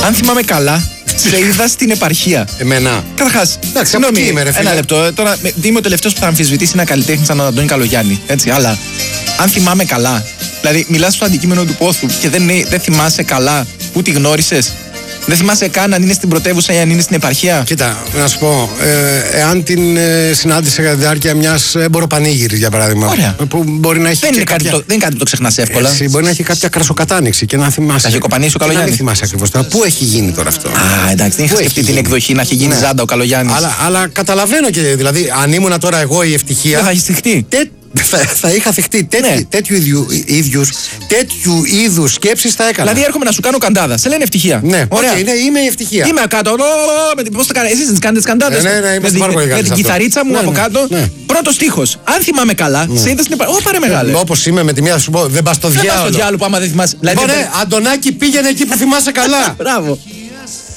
Αν θυμάμαι καλά, σε είδα στην επαρχία. Εμένα. Καταρχάς, συγγνώμη, ένα λεπτό. Τώρα είμαι ο τελευταίος που θα αμφισβητήσει ένα καλλιτέχνη σαν τον Αντώνη Καλογιάννη. Έτσι, αλλά αν θυμάμαι καλά, δηλαδή μιλάς στο αντικείμενο του πόθου και δεν θυμάσαι καλά που τη γνώρισες. Δεν θυμάσαι καν αν είναι στην πρωτεύουσα ή αν είναι στην επαρχία. Κοίτα, να σου πω, εάν την συνάντησε κατά τη διάρκεια μιας εμποροπανήγυρης, για παράδειγμα. Ωραία. Που μπορεί να έχει. Δεν είναι κάτι που το ξεχνάς εύκολα. Μπορεί να έχει κάποια κρασοκατάνοιξη και να θυμάσαι. Θα έχει κοπανίσει ο Καλογιάννης. Δεν θυμάσαι ακριβώς τώρα. Πού έχει γίνει τώρα αυτό. Α, εντάξει, δεν είχα σκεφτεί την εκδοχή να έχει γίνει ζάντα ο Καλογιάννης. Αλλά καταλαβαίνω και δηλαδή, αν ήμουν τώρα εγώ η ευτυχία. Δεν θα έχει θυχτεί. Θα είχα θυχτεί. Τέτοιου είδους σκέψεις θα έκανα. Δηλαδή έρχομαι να σου κάνω καντάδα. Σε λένε ευτυχία. Ναι, ωραία. Είμαι η ευτυχία. Είμαι κάτω. Πώς το κάνετε, εσείς κάνετε τις καντάδες. Με την κιθαρίτσα μου από κάτω. Πρώτος στίχος. Αν θυμάμαι καλά, σε είδα στην επαρχία. Ω, πάρε μεγάλε. Όπως είμαι με τη μία, θα σου πω, δεν πας στο διάλογο. Δεν πας στο διάλογο που άμα δεν θυμάσαι. Αντωνάκη, πήγαινε εκεί που θυμάσαι καλά. Μπράβο.